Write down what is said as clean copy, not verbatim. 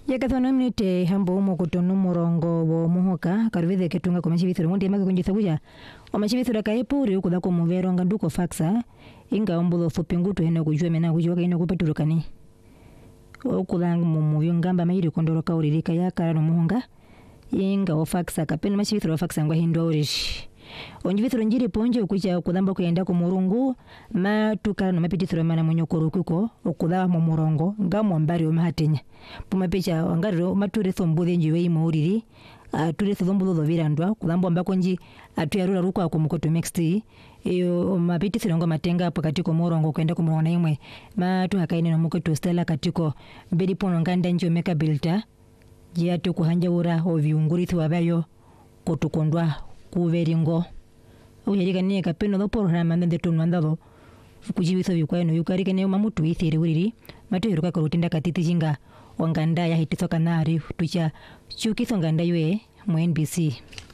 Yakathona minute hambo umo kutono murongo wo muhoka karuvithe ketunga kwa machivithura ngondi yamake kunjithabuja o machivithura kaepuri ukuda ko muvero nganduko faxa inga ombulo thupingutu hena kujua mena kujua kaina kupaturukani okuda mumuvyo ngamba mairi kondoroka uririka yakara no muhonga inga o faxa kapena machivithura faxa ngwa hindwa urishi onjivithura njiri ponje ukuja okudamba kuyenda ku murungu matukara no mapitithura mana munyokoro kuko okuda mu murongo ngamo mbari o mahatenya pumapecha wangariro mature thombude njiwe imoriri ature thombudo virandwa kudambo ambako nji atuyarura ruko akumukoto mxt iyo mapitithura ngo matenga pakati ko murongo kwenda ku murongo imwe matu hakaine no mukoto stella katiko mbedi pono nganda njo meka builder jiatu kuhanja ura oviungurithi wabayo kotukondwa kuveringo uyarika ne kapeno do programa ndende tunwandado kujibitho bikwaino yukarike ne mamutu ithire uriri matuheruka korutinda katiti jinga wanganda ya hititho kanari tucha chukitho nganda yue mu NBC.